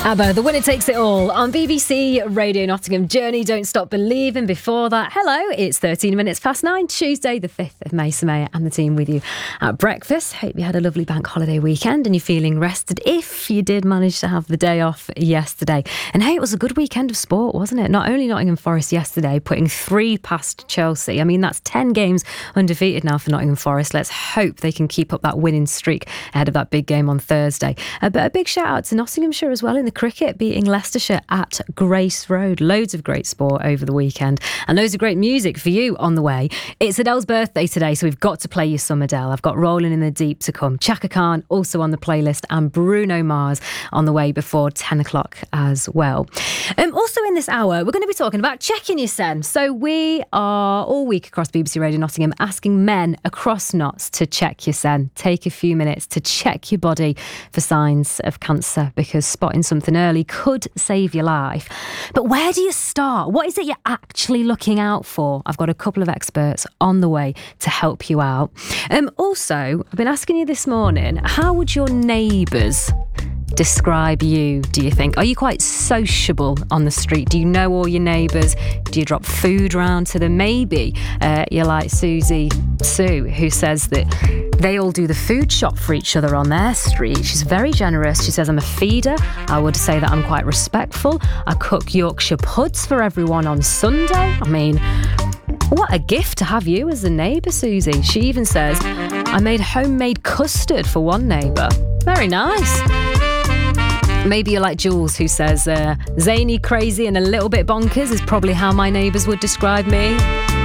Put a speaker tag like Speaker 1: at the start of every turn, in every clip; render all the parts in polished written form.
Speaker 1: ABBA, The Winner Takes It All on BBC Radio Nottingham. Journey, Don't Stop Believing. Before that, hello, it's 13 minutes past 9, Tuesday the 5th of May. Samaya and the team with you at breakfast. Hope you had a lovely bank holiday weekend and you're feeling rested if you did manage to have the day off yesterday. And hey, it was a good weekend of sport, wasn't it? Not only Nottingham Forest yesterday putting 3 past Chelsea. I mean, that's 10 games undefeated now for Nottingham Forest. Let's hope they can keep up that winning streak ahead of that big game on Thursday. But a big shout out to Nottinghamshire as well in the cricket, beating Leicestershire at Grace Road. Loads of great sport over the weekend and loads of great music for you on the way. It's Adele's birthday today, so we've got to play you some Adele. I've got Rolling in the Deep to come. Chaka Khan also on the playlist, and Bruno Mars on the way before 10 o'clock as well. Also in this hour, we're going to be talking about checking your sen. So we are all week across BBC Radio Nottingham asking men across Notts to check your sen. Take a few minutes to check your body for signs of cancer, because spotting something early could save your life. But where do you start? What is it you're actually looking out for? I've got a couple of experts on the way to help you out. Also, I've been asking you this morning, how would your neighbours describe you, do you think? Are you quite sociable on the street? Do you know all your neighbours? Do you drop food round to them? Maybe you're like Susie Sue, who says that they all do the food shop for each other on their street. She's very generous. She says, I'm a feeder. I would say that I'm quite respectful. I cook Yorkshire puds for everyone on Sunday. I mean, what a gift to have you as a neighbour, Susie. She even says, I made homemade custard for one neighbour. Very nice. Maybe you're like Jules, who says, zany, crazy and a little bit bonkers is probably how my neighbours would describe me.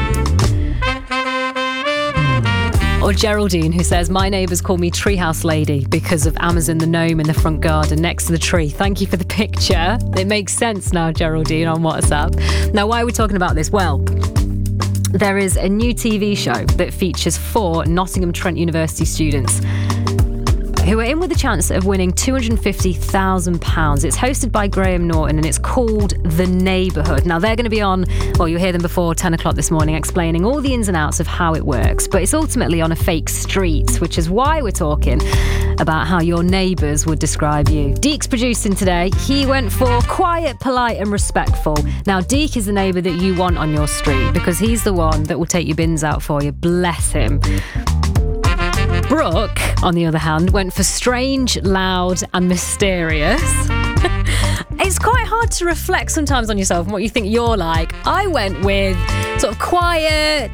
Speaker 1: Or Geraldine, who says, my neighbours call me Treehouse Lady because of Amazon the gnome in the front garden next to the tree. Thank you for the picture. It makes sense now, Geraldine, on WhatsApp. Now, why are we talking about this? Well, there is a new TV show that features 4 Nottingham Trent University students who are in with the chance of winning £250,000. It's hosted by Graham Norton and it's called The Neighbourhood. Now, they're going to be on, well, you'll hear them before 10 o'clock this morning, explaining all the ins and outs of how it works. But it's ultimately on a fake street, which is why we're talking about how your neighbours would describe you. Deke's producing today. He went for quiet, polite and respectful. Now, Deke is the neighbour that you want on your street because he's the one that will take your bins out for you. Bless him. Brooke, on the other hand, went for strange, loud and mysterious. It's quite hard to reflect sometimes on yourself and what you think you're like. I went with sort of quiet,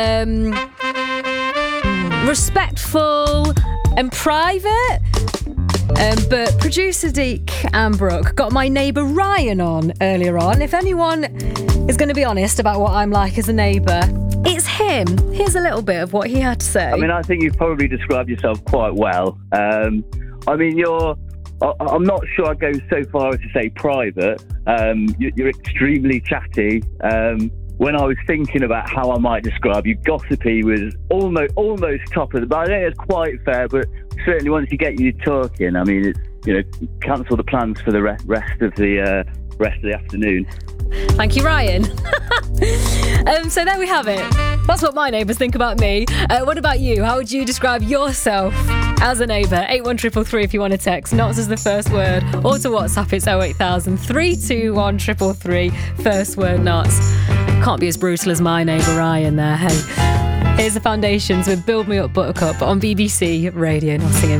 Speaker 1: respectful and private. But producer Deke and Brooke got my neighbour Ryan on earlier on. If anyone is going to be honest about what I'm like as a neighbour, it's him. Here's a little bit of what he had to say.
Speaker 2: I mean, I think you've probably described yourself quite well. I mean, I'm not sure I'd go so far as to say private. You're extremely chatty. When I was thinking about how I might describe you, gossipy was almost top of the... But I think it's quite fair, but certainly once you get you talking, I mean, it's, cancel the plans for the rest of the afternoon.
Speaker 1: Thank you, Ryan. So there we have it. That's what my neighbours think about me. What about you? How would you describe yourself as a neighbour? 81333 if you want to text. Notts is the first word. Or to WhatsApp, it's 08000 321 333. First word Notts. Can't be as brutal as my neighbour Ryan there, hey. Here's the Foundations with Build Me Up Buttercup on BBC Radio Nottingham.